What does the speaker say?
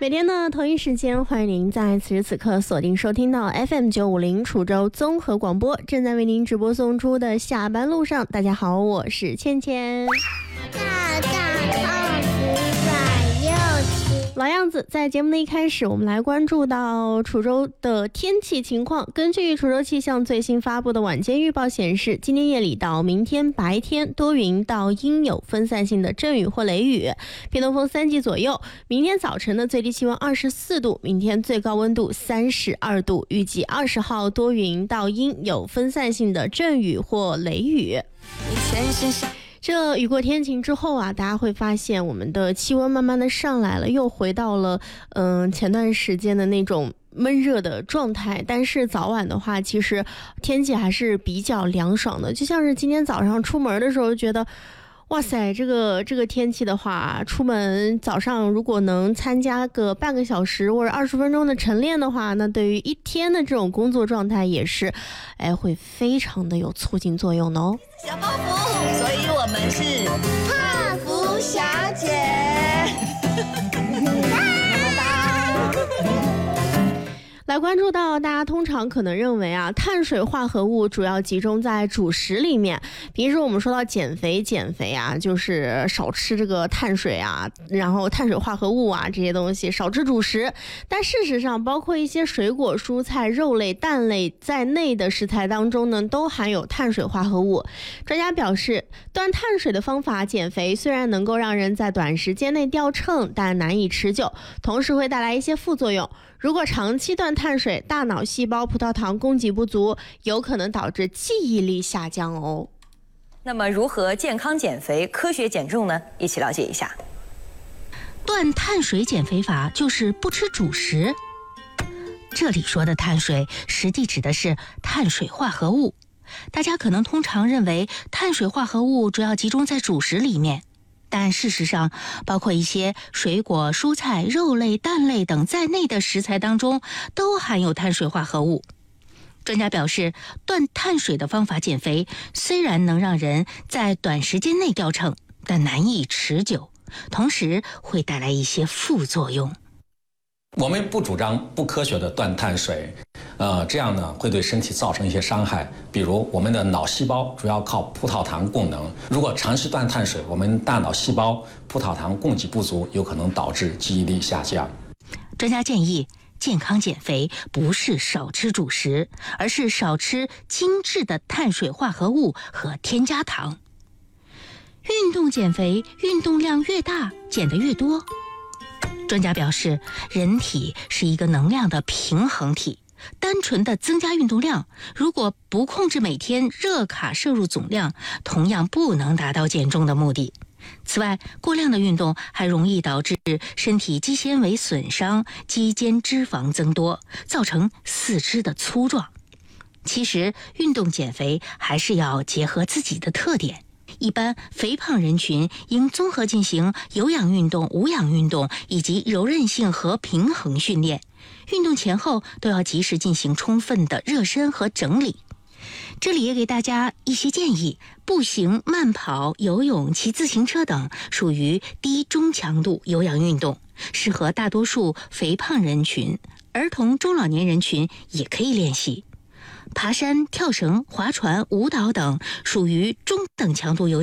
每天的同一时间，欢迎您在此时此刻锁定收听到 FM950 楚州综合广播，正在为您直播送出的下班路上。大家好，我是倩倩。老样子，在节目的一开始，我们来关注到楚州的天气情况。根据楚州气象最新发布的晚间预报显示，今天夜里到明天白天多云到阴有分散性的阵雨或雷雨，偏东风3级左右。明天早晨的最低气温24度，明天最高温度32度。预计20号多云到阴有分散性的阵雨或雷雨。这雨过天晴之后啊，大家会发现我们的气温慢慢的上来了，又回到了前段时间的那种闷热的状态。但是早晚的话，其实天气还是比较凉爽的。就像是今天早上出门的时候，觉得哇塞，这个天气的话，出门早上如果能参加个半个小时或者20分钟的晨练的话，那对于一天的这种工作状态也是会非常的有促进作用的哦。 小泡芙，所以我们是泡芙小姐。 来关注到大家通常可能认为啊，碳水化合物主要集中在主食里面。平时我们说到减肥啊，就是少吃这个碳水啊，然后碳水化合物啊这些东西，少吃主食。但事实上，包括一些水果、蔬菜、肉类、蛋类在内的食材当中呢，都含有碳水化合物。专家表示，断碳水的方法减肥虽然能够让人在短时间内掉秤，但难以持久，同时会带来一些副作用。如果长期断碳水，大脑细胞葡萄糖供给不足，有可能导致记忆力下降哦。 那么如何健康减肥、科学减重呢？一起了解一下。 断碳水减肥法就是不吃主食。这里说的碳水，实际指的是碳水化合物。大家可能通常认为碳水化合物主要集中在主食里面，但事实上，包括一些水果、蔬菜、肉类、蛋类等在内的食材当中，都含有碳水化合物。专家表示，断碳水的方法减肥，虽然能让人在短时间内掉秤，但难以持久，同时会带来一些副作用。 我们不主张不科学的断碳水，这样呢会对身体造成一些伤害。比如我们的脑细胞主要靠葡萄糖供能，如果长期断碳水，我们大脑细胞葡萄糖供给不足，有可能导致记忆力下降。 专家建议，健康减肥不是少吃主食，而是少吃精致的碳水化合物和添加糖。运动减肥，运动量越大，减得越多。专家表示，人体是一个能量的平衡体，单纯的增加运动量，如果不控制每天热卡摄入总量，同样不能达到减重的目的。此外，过量的运动还容易导致身体肌纤维损伤、肌间脂肪增多，造成四肢的粗壮。其实，运动减肥还是要结合自己的特点。一般肥胖人群应综合进行有氧运动、无氧运动以及柔韧性和平衡训练。运动前后都要及时进行充分的热身和整理。这里也给大家一些建议：步行、慢跑、游泳、骑自行车等属于低中强度有氧运动，适合大多数肥胖人群，儿童、中老年人群也可以练习。爬山、跳绳、划船、舞蹈等属于中等强度有氧